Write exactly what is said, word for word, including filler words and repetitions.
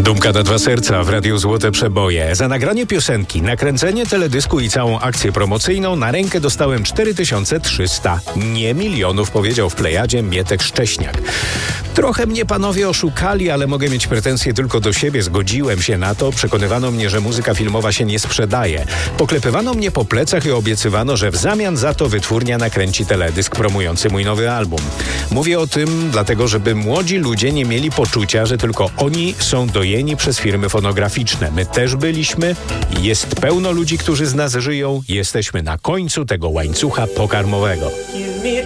Dumka na dwa serca w Radiu Złote Przeboje. Za nagranie piosenki, nakręcenie teledysku i całą akcję promocyjną na rękę dostałem cztery tysiące trzysta. Nie milionów, powiedział w Plejadzie Mietek Szcześniak. Trochę mnie panowie oszukali, ale mogę mieć pretensje tylko do siebie. Zgodziłem się na to. Przekonywano mnie, że muzyka filmowa się nie sprzedaje. Poklepywano mnie po plecach i obiecywano, że w zamian za to wytwórnia nakręci teledysk promujący mój nowy album. Mówię o tym dlatego, żeby młodzi ludzie nie mieli poczucia, że tylko oni są dojeni przez firmy fonograficzne. My też byliśmy. Jest pełno ludzi, którzy z nas żyją. Jesteśmy na końcu tego łańcucha pokarmowego.